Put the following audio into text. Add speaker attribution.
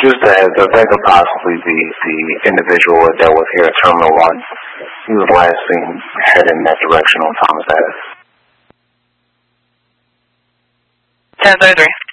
Speaker 1: Just a heads up, that could possibly be the individual that was here at Terminal 1. He was last seen heading in that direction on Thomas Ave.
Speaker 2: 1033.